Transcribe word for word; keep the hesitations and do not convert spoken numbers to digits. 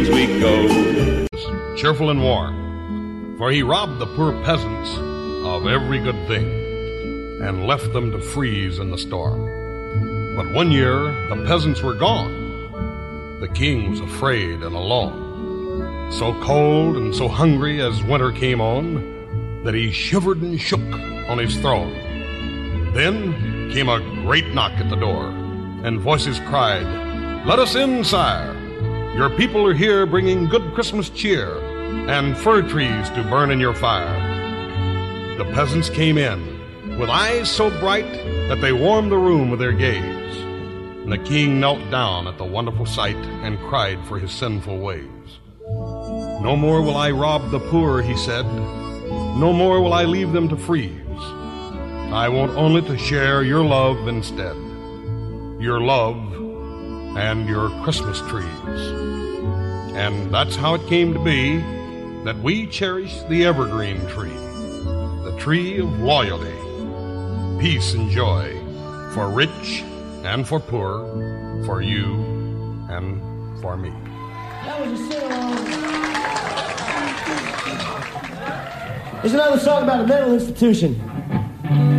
we go. Cheerful and warm, for he robbed the poor peasants of every good thing and left them to freeze in the storm. But one year the peasants were gone. The king was afraid and alone, so cold and so hungry as winter came on that he shivered and shook on his throne. Then came a great knock at the door, and voices cried, "Let us in, sire. Your people are here bringing good Christmas cheer and fir trees to burn in your fire." The peasants came in with eyes so bright that they warmed the room with their gaze. And the king knelt down at the wonderful sight and cried for his sinful ways. "No more will I rob the poor," he said. "No more will I leave them to freeze. I want only to share your love instead, your love and your Christmas trees." And that's how it came to be that we cherish the evergreen tree, the tree of loyalty, peace and joy, for rich and for poor, for you and for me. That was a sing-along. Here's another song about a mental institution.